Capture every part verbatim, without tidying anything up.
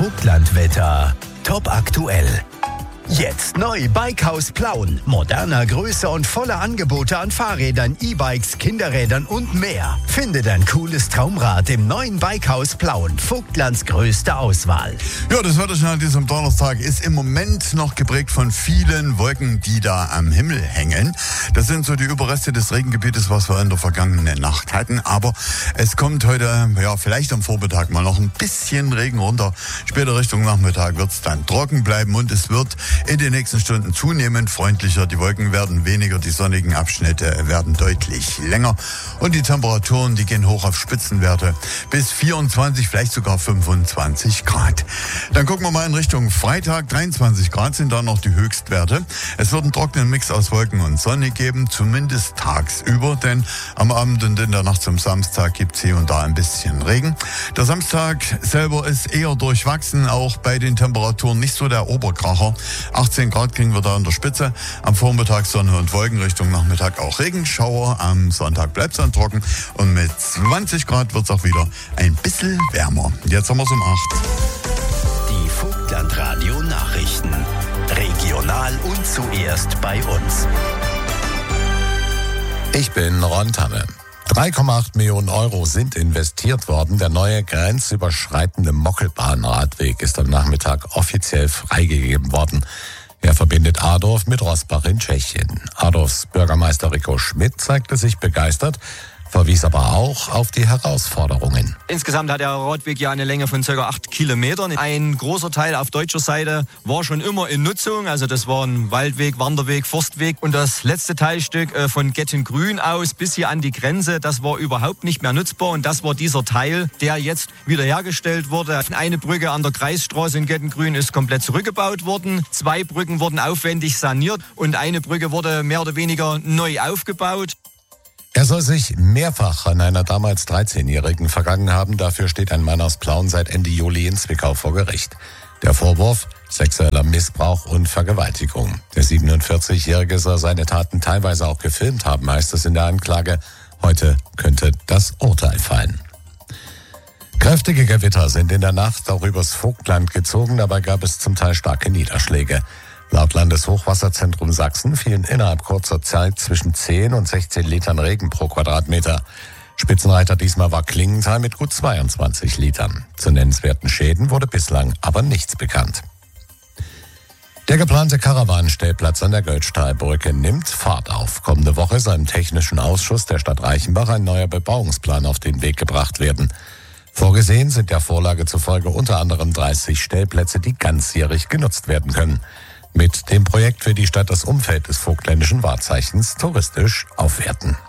Vogtlandwetter. Top aktuell. Jetzt neu Bikehaus Plauen. Moderner, größer und voller Angebote an Fahrrädern, E-Bikes, Kinderrädern und mehr. Finde dein cooles Traumrad im neuen Bikehaus Plauen. Vogtlands größte Auswahl. Ja, das Wetterchen an diesem Donnerstag ist im Moment noch geprägt von vielen Wolken, die da am Himmel hängen. Das sind so die Überreste des Regengebietes, was wir in der vergangenen Nacht hatten. Aber es kommt heute, ja, vielleicht am Vormittag mal noch ein bisschen Regen runter. Später Richtung Nachmittag wird es dann trocken bleiben und es wird in den nächsten Stunden zunehmend freundlicher. Die Wolken werden weniger, die sonnigen Abschnitte werden deutlich länger. Und die Temperaturen, die gehen hoch auf Spitzenwerte bis vierundzwanzig, vielleicht sogar fünfundzwanzig Grad. Dann gucken wir mal in Richtung Freitag. dreiundzwanzig Grad sind da noch die Höchstwerte. Es wird einen trockenen Mix aus Wolken und Sonne geben, zumindest tagsüber. Denn am Abend und in der Nacht zum Samstag gibt es hier und da ein bisschen Regen. Der Samstag selber ist eher durchwachsen, auch bei den Temperaturen nicht so der Oberkracher. achtzehn Grad kriegen wir da an der Spitze. Am Vormittag Sonne und Wolken, Richtung Nachmittag auch Regenschauer. Am Sonntag bleibt es dann trocken. Und mit zwanzig Grad wird es auch wieder ein bisschen wärmer. Jetzt haben wir es um acht. Die Vogtlandradio Nachrichten. Regional und zuerst bei uns. Ich bin Ron Tanne. drei Komma acht Millionen Euro sind investiert worden. Der neue grenzüberschreitende Mockelbahnradweg ist am Nachmittag offiziell freigegeben worden. Er verbindet Adorf mit Roßbach in Tschechien. Adorfs Bürgermeister Rico Schmidt zeigte sich begeistert, verwies aber auch auf die Herausforderungen. Insgesamt hat der Radweg ja eine Länge von ca. acht Kilometern. Ein großer Teil auf deutscher Seite war schon immer in Nutzung. Also das war ein Waldweg, Wanderweg, Forstweg. Und das letzte Teilstück von Gettengrün aus bis hier an die Grenze, das war überhaupt nicht mehr nutzbar. Und das war dieser Teil, der jetzt wiederhergestellt wurde. Eine Brücke an der Kreisstraße in Gettengrün ist komplett zurückgebaut worden. Zwei Brücken wurden aufwendig saniert und eine Brücke wurde mehr oder weniger neu aufgebaut. Er soll sich mehrfach an einer damals dreizehnjährigen vergangen haben. Dafür steht ein Mann aus Plauen seit Ende Juli in Zwickau vor Gericht. Der Vorwurf: sexueller Missbrauch und Vergewaltigung. Der siebenundvierzigjährige soll seine Taten teilweise auch gefilmt haben, heißt es in der Anklage. Heute könnte das Urteil fallen. Kräftige Gewitter sind in der Nacht auch übers Vogtland gezogen. Dabei gab es zum Teil starke Niederschläge. Laut Landeshochwasserzentrum Sachsen fielen innerhalb kurzer Zeit zwischen zehn und sechzehn Litern Regen pro Quadratmeter. Spitzenreiter diesmal war Klingenthal mit gut zweiundzwanzig Litern. Zu nennenswerten Schäden wurde bislang aber nichts bekannt. Der geplante Karawanenstellplatz an der Götztalbrücke nimmt Fahrt auf. Kommende Woche soll im Technischen Ausschuss der Stadt Reichenbach ein neuer Bebauungsplan auf den Weg gebracht werden. Vorgesehen sind der Vorlage zufolge unter anderem dreißig Stellplätze, die ganzjährig genutzt werden können. Mit dem Projekt will die Stadt das Umfeld des vogtländischen Wahrzeichens touristisch aufwerten.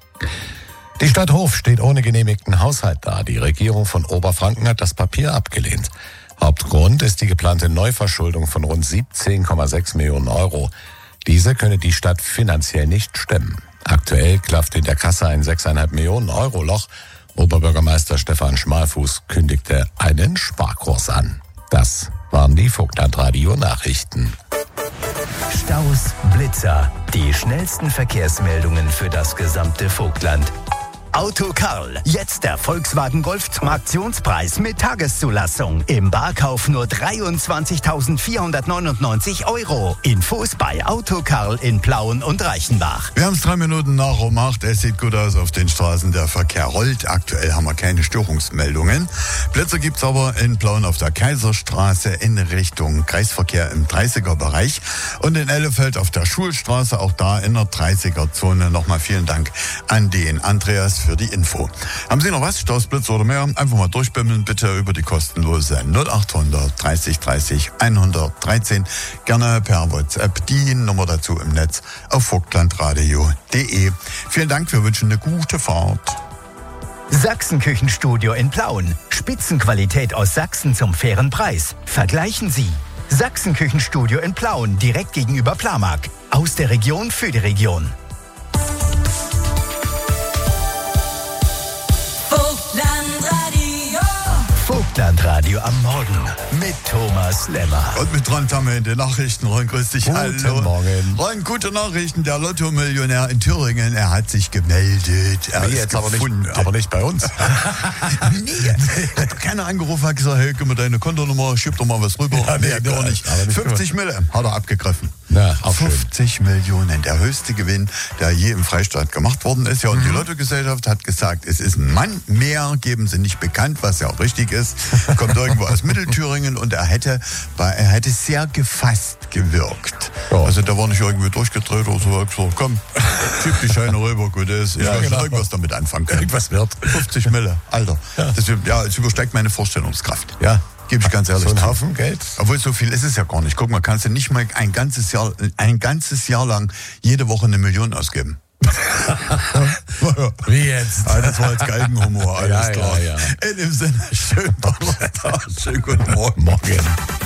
Die Stadt Hof steht ohne genehmigten Haushalt da. Die Regierung von Oberfranken hat das Papier abgelehnt. Hauptgrund ist die geplante Neuverschuldung von rund siebzehn Komma sechs Millionen Euro. Diese könne die Stadt finanziell nicht stemmen. Aktuell klafft in der Kasse ein sechs Komma fünf Millionen Euro Loch. Oberbürgermeister Stefan Schmalfuß kündigte einen Sparkurs an. Das waren die Vogtlandradio-Nachrichten. Staus, Blitzer, die schnellsten Verkehrsmeldungen für das gesamte Vogtland. Auto Karl, jetzt der Volkswagen Golf zum Aktionspreis mit Tageszulassung. Im Barkauf nur dreiundzwanzigtausendvierhundertneunundneunzig Euro. Infos bei Auto Karl in Plauen und Reichenbach. Wir haben es drei Minuten nach um acht. Es sieht gut aus auf den Straßen. Der Verkehr rollt. Aktuell haben wir keine Störungsmeldungen. Plätze gibt's aber in Plauen auf der Kaiserstraße in Richtung Kreisverkehr im dreißiger-Bereich. Und in Ellefeld auf der Schulstraße, auch da in der dreißiger-Zone. Nochmal vielen Dank an den Andreas für die Info. Haben Sie noch was? Stausblitz oder mehr? Einfach mal durchbimmeln, bitte über die kostenlose null achthundert dreißig dreißig hundertdreizehn. Gerne per WhatsApp. Die Nummer dazu im Netz auf vogtlandradio punkt de. Vielen Dank, wir wünschen eine gute Fahrt. Sachsenküchenstudio in Plauen. Spitzenqualität aus Sachsen zum fairen Preis. Vergleichen Sie. Sachsenküchenstudio in Plauen, direkt gegenüber Plamark. Aus der Region für die Region. Deutschlandradio am Morgen mit Thomas Lemmer. Und mit dran haben wir in den Nachrichten. Ron, grüß dich. Guten Hallo. Morgen. Ron, gute Nachrichten. Der Lotto-Millionär in Thüringen, er hat sich gemeldet. Er Nee, ist jetzt aber gefunden. nicht, aber nicht bei uns. Nee, hat doch keiner angerufen, hat gesagt, hey, gib mir deine Kontonummer, schieb doch mal was rüber. Ja, nee, gar gar nicht. nicht, aber nicht fünfzig Mille hat er abgegriffen. Na, auch schön. fünfzig Millionen, der höchste Gewinn, der je im Freistaat gemacht worden ist. Ja, und Mhm. die Lottogesellschaft hat gesagt, es ist ein Mann mehr, geben sie nicht bekannt, was ja auch richtig ist. Kommt irgendwo aus Mittelthüringen und er hätte, bei, er hätte sehr gefasst gewirkt. Ja. Also der war nicht irgendwie durchgedreht oder so. Er hat gesagt, komm, schieb die Scheine rüber, gut ist. Ich Ja, weiß schon genau. irgendwas damit anfangen können. Irgendwas wird. fünfzig Mille, Alter. Ja. Das, ja, es übersteigt meine Vorstellungskraft. Ja. Gebe ich ganz ehrlich So ein zu. Haufen Geld. Obwohl, so viel ist es ja gar nicht. Guck mal, kannst du nicht mal ein ganzes Jahr, ein ganzes Jahr lang jede Woche eine Million ausgeben. Wie jetzt? Ah, das war jetzt Galgenhumor, alles Ja, klar. ja, ja. In dem Sinne, schönen Donnerstag, schönen guten Morgen. Morgen.